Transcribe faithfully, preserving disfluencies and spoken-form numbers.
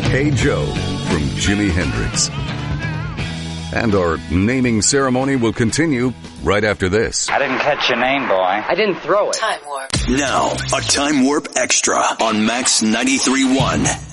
Hey Joe from Jimi Hendrix. And our naming ceremony will continue right after this. I didn't catch your name, boy. I didn't throw it. Time Warp. Now, a Time Warp Extra on Max ninety-three point one.